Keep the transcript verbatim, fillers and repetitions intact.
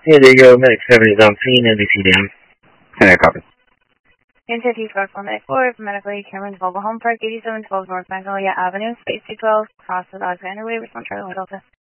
Hey, there you go. Medic seven is on scene, N B C down. Hey, copy. Interview for Medic four, medically Cameron Volvo Home Park, eighty-seven twelve North Magnolia Avenue, Space two twelve, cross with Alexander Way, response Charlie Delta.